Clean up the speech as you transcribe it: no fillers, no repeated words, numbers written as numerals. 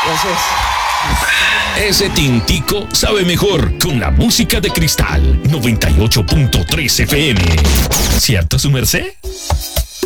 Gracias. Ese tintico sabe mejor con la música de Cristal 98.3 FM. ¿Cierto, su merced?